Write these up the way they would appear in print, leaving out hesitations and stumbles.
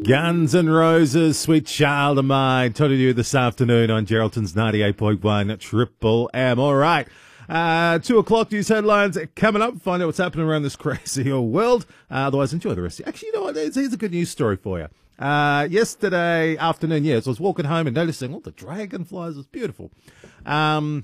Guns N' Roses, Sweet Child of Mine. Talking to you this afternoon on Geraldton's 98.1 Triple M. All right. 2 o'clock news headlines coming up. Find out what's happening around this crazy world. Otherwise, enjoy the rest. Actually, you know what? Here's a good news story for you. Yesterday afternoon, yes, I was walking home and noticing all the dragonflies. It was beautiful. I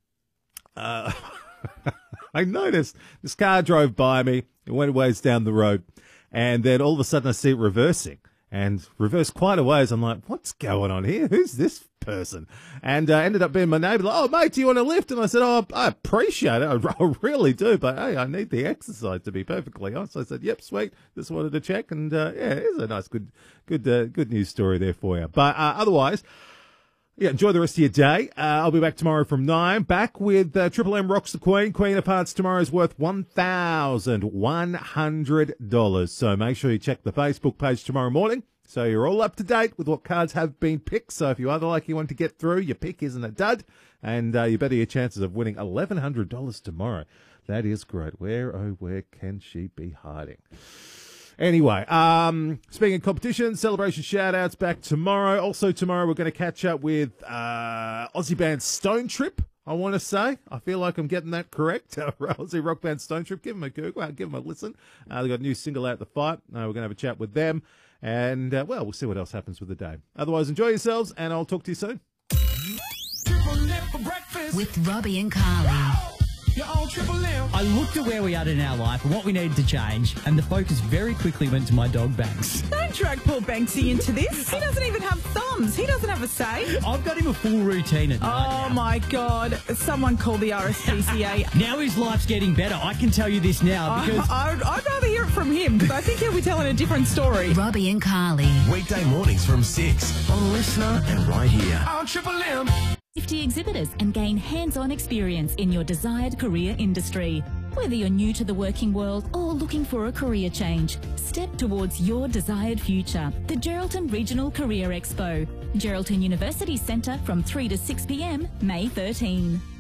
noticed this car drove by me. It went a ways down the road. And then all of a sudden I see it reversing. And reversed quite a ways. I'm like, what's going on here? Who's this person? And ended up being my neighbour. Like, oh, mate, do you want to lift? And I said, oh, I appreciate it. I really do. But, hey, I need the exercise, to be perfectly honest. So I said, yep, sweet. Just wanted to check. And, yeah, it's a nice, good news story there for you. But otherwise, yeah, enjoy the rest of your day. I'll be back tomorrow from 9. Back with Triple M Rocks the Queen. Queen of Hearts tomorrow is worth $1,100. So make sure you check the Facebook page tomorrow morning so you're all up to date with what cards have been picked. So if you are the lucky one to get through, your pick isn't a dud. And you better your chances of winning $1,100 tomorrow. That is great. Where can she be hiding? Anyway, speaking of competition, celebration shout-outs back tomorrow. Also tomorrow we're going to catch up with Aussie band Stone Trip, I want to say. I feel like I'm getting that correct. Aussie rock band Stone Trip. Give them a Google, give them a listen. They've got a new single out, The Fight. We're going to have a chat with them. And, well, we'll see what else happens with the day. Otherwise, enjoy yourselves, and I'll talk to you soon. With Robbie and Carly. I looked at where we are in our life and what we needed to change, and the focus very quickly went to my dog Banks. Don't drag poor Banksy into this. He doesn't even have thumbs. He doesn't have a say. I've got him a full routine at night. Oh, my God. Someone call the RSPCA. Now his life's getting better. I can tell you this now because... I'd rather hear it from him because I think he'll be telling a different story. Robbie and Carly. Weekday mornings from 6 on Listener and right here on Triple M. 50 exhibitors and gain hands-on experience in your desired career industry. Whether you're new to the working world or looking for a career change, step towards your desired future. The Geraldton Regional Career Expo, Geraldton University Centre from 3 to 6 p.m, May 13.